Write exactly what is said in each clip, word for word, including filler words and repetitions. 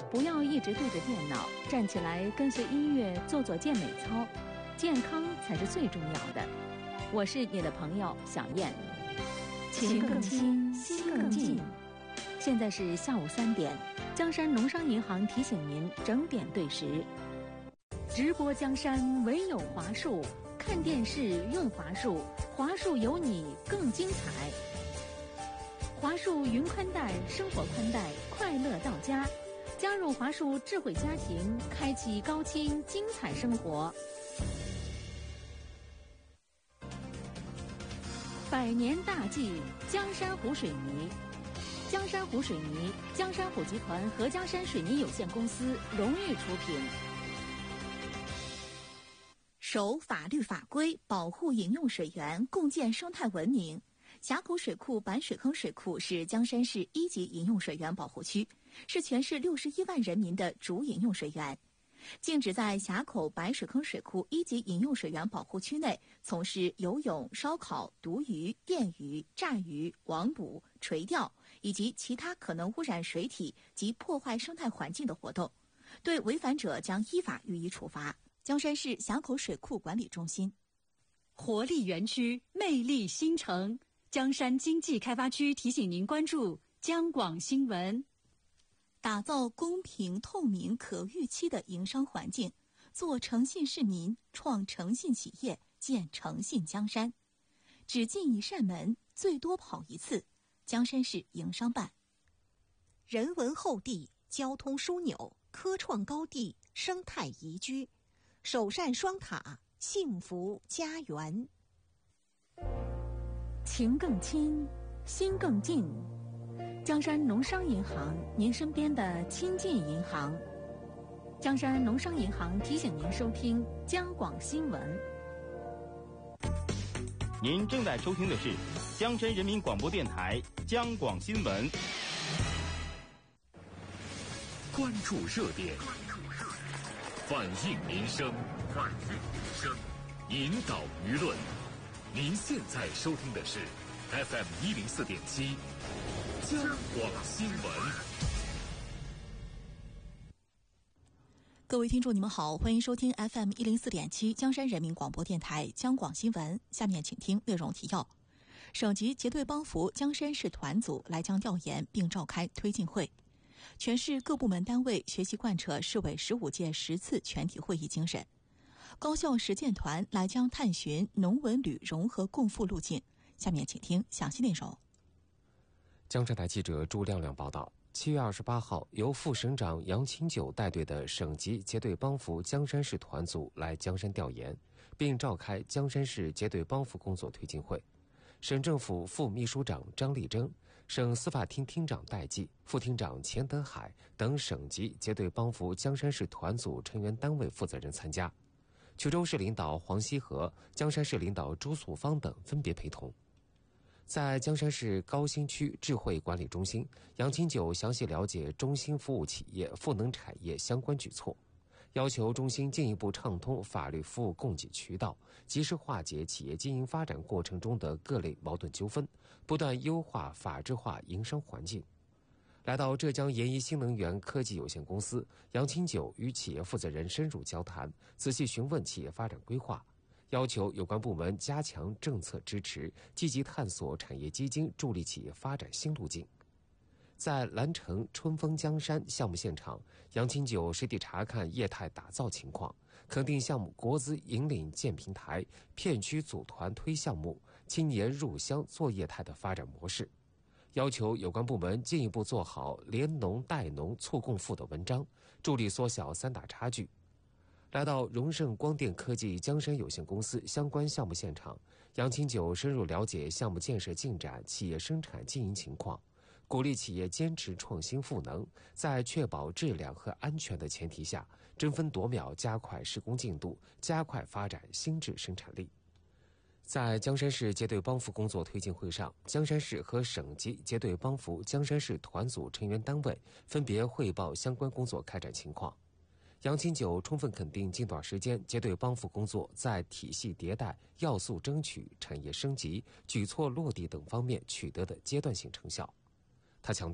不要一直对着电脑，站起来跟随音乐做做健美操，健康才是最重要的。我是你的朋友小燕。情更亲，心更近。现在是下午三点，江山农商银行提醒您整点对时。直播江山唯有华数，看电视用华数，华数有你更精彩。华数云宽带，生活宽带，快乐到家。加入华数智慧家庭，开启高清精彩生活。百年大计，江山湖水泥。江山湖水泥，江山湖集团和江山水泥有限公司荣誉出品。 守法律法规，保护饮用水源，共建生态文明。峡口水库板水坑水库是江山市一级饮用水源保护区，是全市六十一万人民的主饮用水源。禁止在峡口白水坑水库一级饮用水源保护区内从事游泳、烧烤、毒鱼、电鱼、炸鱼、网捕、垂钓以及其他可能污染水体及破坏生态环境的活动，对违反者将依法予以处罚。江山市峡口水库管理中心。 活力园区，魅力新城。江山经济开发区提醒您关注江广新闻。 打造公平、透明、可预期的营商环境，做诚信市民，创诚信企业，建诚信江山。只进一扇门，最多跑一次。江山市营商办。 人文厚地，交通枢纽，科创高地，生态宜居，首善双塔，幸福家园。 情更亲，心更近。江山农商银行，您身边的亲近银行。江山农商银行提醒您收听江广新闻。 您正在收听的是江山人民广播电台江广新闻。 关注热点，反映民生，反映民生，引导舆论。您现在收听的是 F M 一零四点七江广新闻。 各位听众，你们好，欢迎收听 F M 一零四点七江山人民广播电台江广新闻。下面请听内容提要：省级结对帮扶江山市团组来江调研并召开推进会。全市各部门单位学习贯彻市委十五届十次全体会议精神。高校实践团来江探寻农文旅融合共富路径。下面请听详细内容。 江浙台记者朱亮亮报道，七月二十八号，由副省长杨清九带队的省级结对帮扶江山市团组来江山调研，并召开江山市结对帮扶工作推进会。省政府副秘书长张立征、省司法厅厅长戴季、副厅长钱德海等省级结对帮扶江山市团组成员单位负责人参加。衢州市领导黄希和、江山市领导朱素芳等分别陪同。在江山市高新区智慧管理中心，杨清九详细了解中心服务企业、赋能产业相关举措，要求中心进一步畅通法律服务供给渠道，及时化解企业经营发展过程中的各类矛盾纠纷，不断优化法治化营商环境。来到浙江研一新能源科技有限公司，杨清九与企业负责人深入交谈，仔细询问企业发展规划，要求有关部门加强政策支持，积极探索产业基金助力企业发展新路径。在蓝城春风江山项目现场，杨清九实地查看业态打造情况，肯定项目国资引领建平台、片区组团推项目、青年入乡做业态的发展模式，要求有关部门进一步做好联农带农促共富的文章，助力缩小三大差距。来到荣盛光电科技江山有限公司相关项目现场，杨清九深入了解项目建设进展、企业生产经营情况，鼓励企业坚持创新赋能，在确保质量和安全的前提下，争分夺秒加快施工进度，加快发展新质生产力。在江山市结对帮扶工作推进会上，江山市和省级结对帮扶江山市团组成员单位分别汇报相关工作开展情况。杨清九充分肯定近段时间结对帮扶工作在体系迭代、要素争取、产业升级、举措落地等方面取得的阶段性成效。他强调，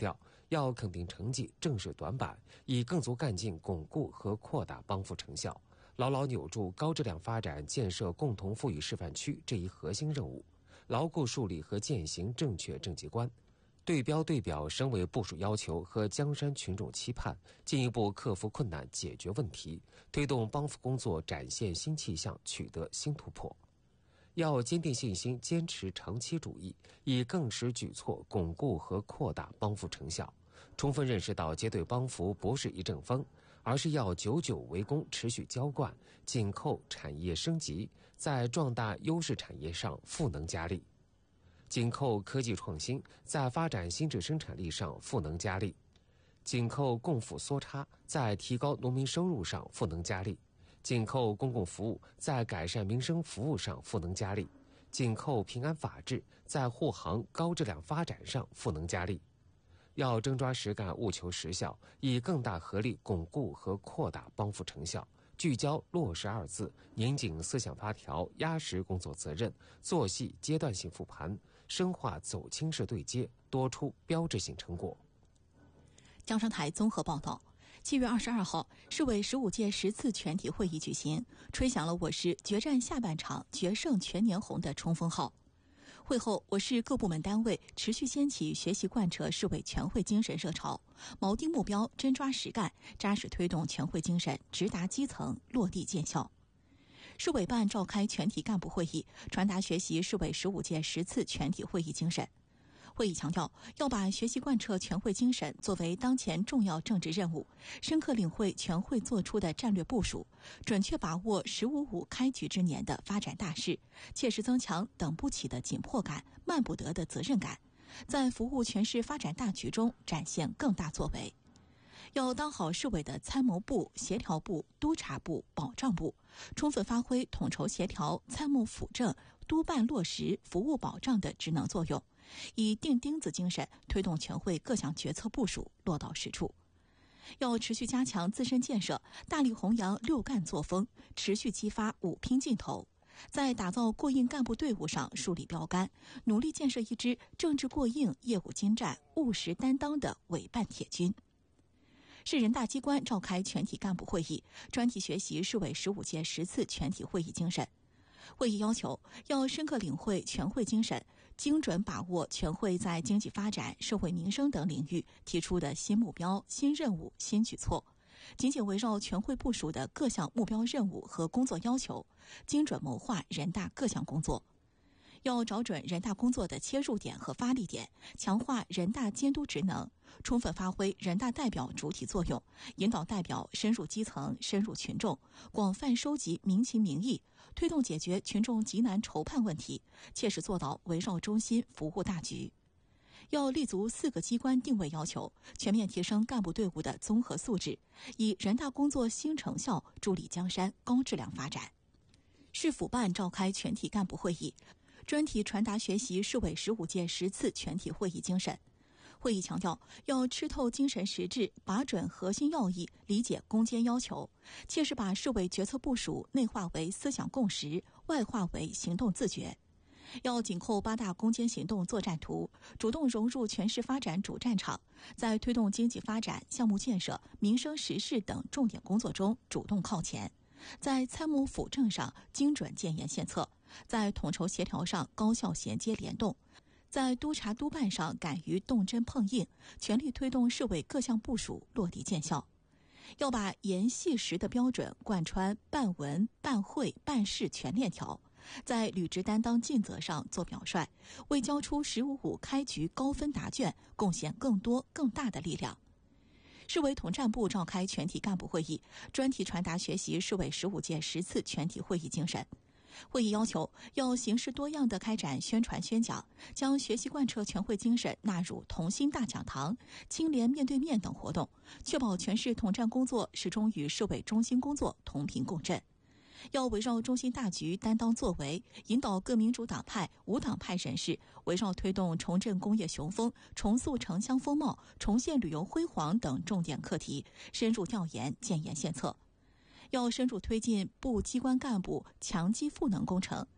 要肯定成绩，正视短板，以更足干劲巩固和扩大帮扶成效，牢牢扭住高质量发展建设共同富裕示范区这一核心任务，牢固树立和践行正确政绩观，对标对表省委部署要求和江山群众期盼，进一步克服困难，解决问题，推动帮扶工作展现新气象，取得新突破。要坚定信心，坚持长期主义，以更实举措巩固和扩大帮扶成效，充分认识到结对帮扶不是一阵风，而是要久久为功，持续浇灌，紧扣产业升级，在壮大优势产业上赋能加力；紧扣科技创新，在发展新质生产力上赋能加力；紧扣共富缩差，在提高农民收入上赋能加力；紧扣公共服务，在改善民生服务上赋能加力；紧扣平安法治，在护航高质量发展上赋能加力。要真抓实干，务求实效，以更大合力巩固和扩大帮扶成效，聚焦落实二字，拧紧思想发条，压实工作责任，做细阶段性复盘，深化走亲式对接，多出标志性成果。 江商台综合报道。七月二十二号，市委十五届十次全体会议举行，吹响了我市决战下半场、决胜全年红的冲锋号。会后，我市各部门单位持续掀起学习贯彻市委全会精神热潮，锚定目标，真抓实干，扎实推动全会精神直达基层，落地见效。市委办召开全体干部会议，传达学习市委十五届十次全体会议精神。会议强调，要把学习贯彻全会精神作为当前重要政治任务，深刻领会全会作出的战略部署，准确把握“十五五”开局之年的发展大势，切实增强等不起的紧迫感、慢不得的责任感，在服务全市发展大局中展现更大作为。要当好市委的参谋部、协调部、督察部、保障部，充分发挥统筹协调、参谋辅政、督办落实服务保障的职能作用，以钉钉子精神推动全会各项决策部署落到实处。要持续加强自身建设，大力弘扬六干作风，持续激发五拼劲头，在打造过硬干部队伍上树立标杆，努力建设一支政治过硬、业务精湛、务实担当的委办铁军。市人大机关召开全体干部会议，专题学习市委十五届十次全体会议精神。会议要求，要深刻领会全会精神，精准把握全会在经济发展、社会民生等领域提出的新目标、新任务、新举措，紧紧围绕全会部署的各项目标任务和工作要求，精准谋划人大各项工作。要找准人大工作的切入点和发力点，强化人大监督职能，充分发挥人大代表主体作用，引导代表深入基层、深入群众，广泛收集民情民意，推动解决群众急难愁盼问题，切实做到围绕中心服务大局。要立足四个机关定位要求，全面提升干部队伍的综合素质，以人大工作新成效助力江山高质量发展。市府办召开全体干部会议，专题传达学习市委十五届十次全体会议精神。会议强调，要吃透精神实质，把准核心要义，理解攻坚要求，切实把市委决策部署内化为思想共识，外化为行动自觉。要紧扣八大攻坚行动作战图，主动融入全市发展主战场，在推动经济发展、项目建设、民生实事等重点工作中主动靠前，在参谋辅政上精准建言献策，在统筹协调上高效衔接联动，在督察督办上敢于动真碰硬，全力推动市委各项部署落地见效。要把严细实的标准贯穿办文、办会、办事全链条，在履职担当尽责上做表率，为交出“十五五”开局高分答卷贡献更多更大的力量。市委统战部召开全体干部会议，专题传达学习市委十五届十次全体会议精神。会议要求，要形式多样地开展宣传宣讲，将学习贯彻全会精神纳入同心大讲堂、青联面对面等活动，确保全市统战工作始终与市委中心工作同频共振。要围绕中心大局担当作为，引导各民主党派、无党派人士围绕推动重振工业雄风、重塑城乡风貌、重现旅游辉煌等重点课题，深入调研、建言献策。要深入推进部机关干部强基赋能工程，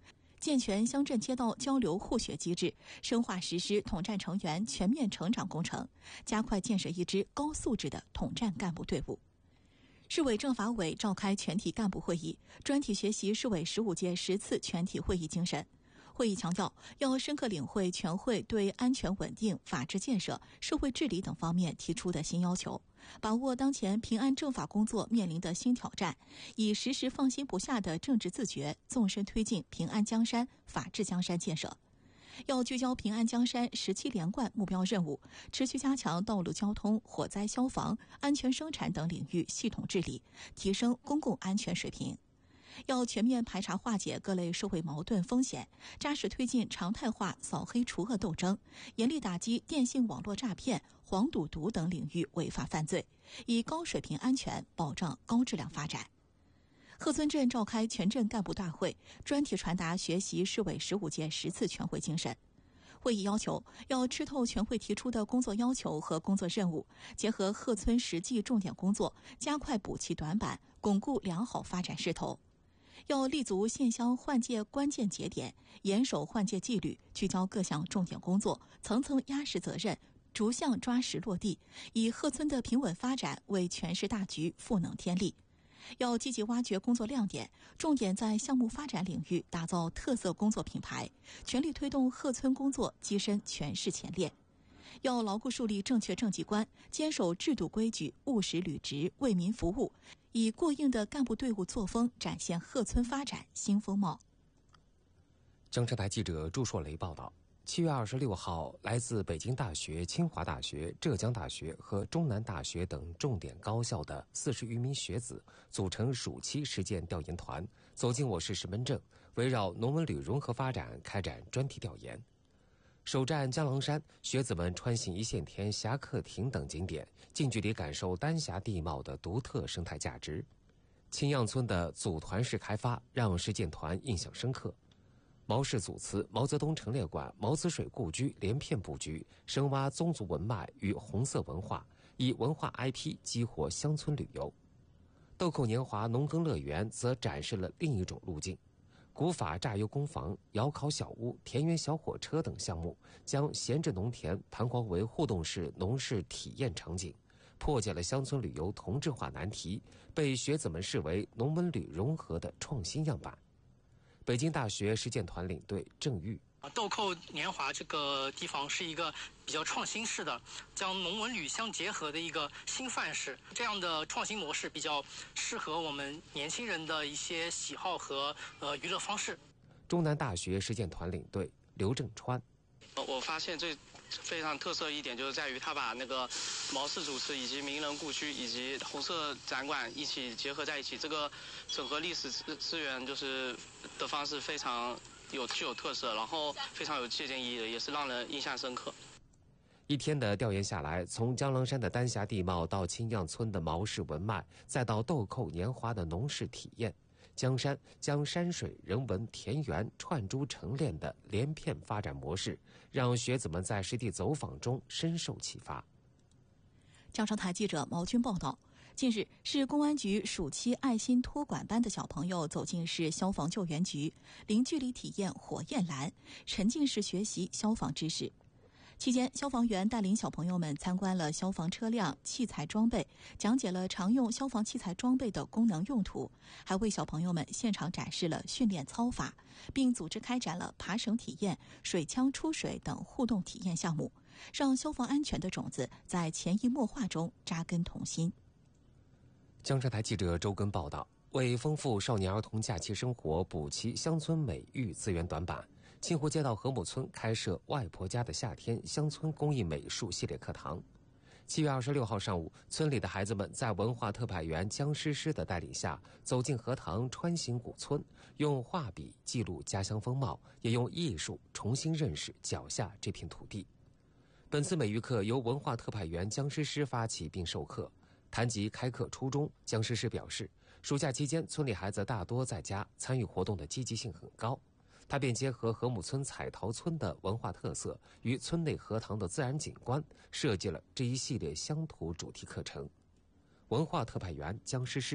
健全乡镇街道交流互学机制，深化实施统战成员全面成长工程，加快建设一支高素质的统战干部队伍。市委政法委召开全体干部会议，专题学习市委十五届十次全体会议精神。会议强调，要深刻领会全会对安全稳定、法治建设、社会治理等方面提出的新要求，把握当前平安政法工作面临的新挑战，以时时放心不下的政治自觉，纵深推进平安江山、法治江山建设。要聚焦平安江山十七连贯目标任务，持续加强道路交通、火灾消防、安全生产等领域系统治理，提升公共安全水平。要全面排查化解各类社会矛盾风险，扎实推进常态化扫黑除恶斗争，严厉打击电信网络诈骗、黄赌毒等领域违法犯罪，以高水平安全保障高质量发展。鹤村镇召开全镇干部大会，专题传达学习市委十五届十次全会精神。会议要求，要吃透全会提出的工作要求和工作任务，结合鹤村实际重点工作，加快补齐短板，巩固良好发展势头。要立足县乡换届关键节点，严守换届纪律，聚焦各项重点工作，层层压实责任，逐项抓实落地，以鹤村的平稳发展为全市大局赋能添力。要积极挖掘工作亮点，重点在项目发展领域打造特色工作品牌，全力推动鹤村工作跻身全市前列。要牢固树立正确政绩观，坚守制度规矩，务实履职，为民服务，以过硬的干部队伍作风展现鹤村发展新风貌。 江浙台记者朱硕雷报道，七月二十六号，来自北京大学、清华大学、浙江大学和中南大学等重点高校的四十余名学子组成暑期实践调研团，走进我市石门镇，围绕农文旅融合发展开展专题调研。首站江郎山，学子们穿行一线天、侠客亭等景点，近距离感受丹霞地貌的独特生态价值。青样村的组团式开发让实践团印象深刻。毛氏祖祠、毛泽东陈列馆、毛子水故居连片布局，深挖宗族文脉与红色文化，以文化 I P 激活乡村旅游。豆蔻年华农耕乐园则展示了另一种路径。古法榨油工坊、窑烤小屋、田园小火车等项目，将闲置农田弹簧为互动式农事体验场景，破解了乡村旅游同质化难题，被学子们视为农文旅融合的创新样板。北京大学实践团领队郑玉。 豆蔻年华这个地方是一个比较创新式的，将农文旅相结合的一个新范式。这样的创新模式比较适合我们年轻人的一些喜好和呃娱乐方式。 中南大学实践团领队刘正川。 我发现最非常特色一点就是在于他把那个毛氏祖祠以及名人故居以及红色展馆一起结合在一起，这个整合历史资源就是的方式非常有具有特色，然后非常有借鉴意义的，也是让人印象深刻。 一天的调研下来，从江郎山的丹霞地貌到青样村的毛氏文脉，再到豆蔻年华的农事体验，江山将山水、人文、田园串珠成链的连片发展模式，让学子们在实地走访中深受启发。 江浙台记者毛军报道。近日，市公安局暑期爱心托管班的小朋友走进市消防救援局，零距离体验火焰蓝，沉浸式学习消防知识。期间，消防员带领小朋友们参观了消防车辆、器材装备，讲解了常用消防器材装备的功能用途，还为小朋友们现场展示了训练操法，并组织开展了爬绳体验、水枪出水等互动体验项目，让消防安全的种子在潜移默化中扎根童心。 江浙台记者周根报道，为丰富少年儿童假期生活，补齐乡村美育资源短板，清湖街道和睦村开设外婆家的夏天乡村工艺美术系列课堂。七月二十六号上午，村里的孩子们在文化特派员姜诗诗的带领下，走进荷塘，穿行古村，用画笔记录家乡风貌，也用艺术重新认识脚下这片土地。本次美育课由文化特派员姜诗诗发起并授课。谈及开课初衷，姜诗诗表示，暑假期间村里孩子大多在家，参与活动的积极性很高。他便结合和睦村彩陶村的文化特色与村内荷塘的自然景观，设计了这一系列乡土主题课程。文化特派员姜诗诗。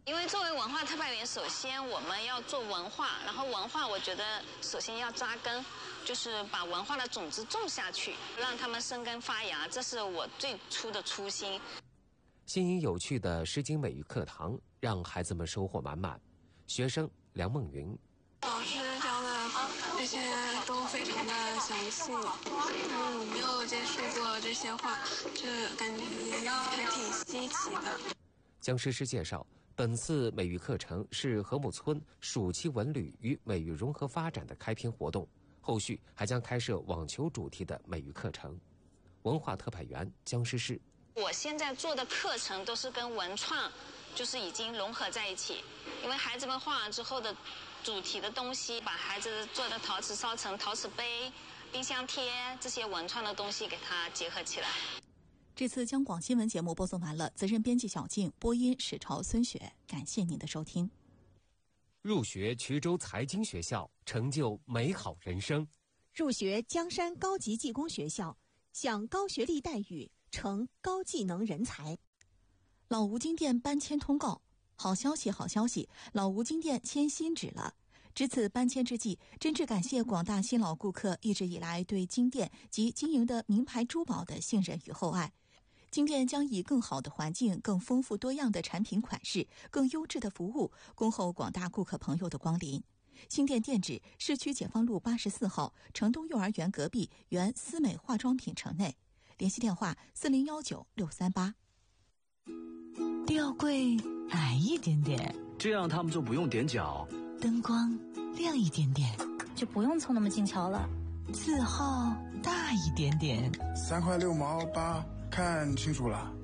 因为作为文化特派员，首先我们要做文化，然后文化我觉得首先要扎根，就是把文化的种子种下去，让他们生根发芽，这是我最初的初心。 新颖有趣的诗经美语课堂让孩子们收获满满。学生梁梦云， 老师教的这些都非常的详细，嗯，我没有接触过这些话，这感觉还挺稀奇的。 江诗诗介绍，本次美育课程是禾木村暑期文旅与美育融合发展的开篇活动，后续还将开设网球主题的美育课程。文化特派员江诗诗， 我现在做的课程都是跟文创就是已经融合在一起，因为孩子们画完之后的主题的东西，把孩子做的陶瓷烧成陶瓷杯、冰箱贴这些文创的东西给它结合起来。 这次江广新闻节目播送完了，责任编辑小静，播音史朝、孙雪，感谢您的收听。 入学衢州财经学校，成就美好人生； 入学江山高级技工学校，享高学历待遇，成高技能人才。 老吴金店搬迁通告，好消息，好消息！老吴金店迁新址了。值此搬迁之际，真挚感谢广大新老顾客一直以来对金店及经营的名牌珠宝的信任与厚爱。金店将以更好的环境、更丰富多样的产品款式、更优质的服务，恭候广大顾客朋友的光临。新店店址：市区解放路八十四号城东幼儿园隔壁原思美化妆品城内。联系电话：四零幺九六三八。 吊柜矮一点点， 这样他们就不用踮脚。 灯光亮一点点， 就不用凑那么近瞧了。 字号大一点点， 三块六毛八，看清楚了。